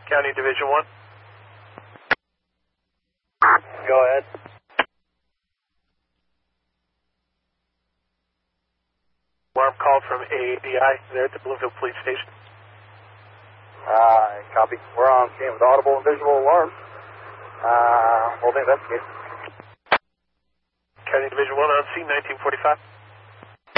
County Division 1. Go ahead. Alarm call from AADI there at the Bloomfield Police Station. Copy. We're on scene with audible and visual alarms. We'll investigate. County Division 1 on scene, 1945.